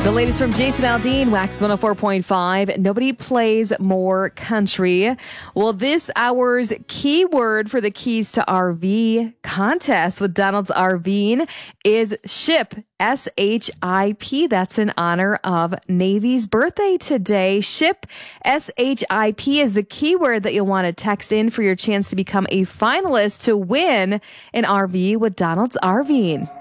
The latest from Jason Aldean, Wax 104.5. Nobody plays more country. Well, this hour's keyword for the Keys to RV contest with Donald's RVing is SHIP. SHIP. That's in honor of Navy's birthday today. SHIP. SHIP is the keyword that you'll want to text in for your chance to become a finalist to win an RV with Donald's RVing.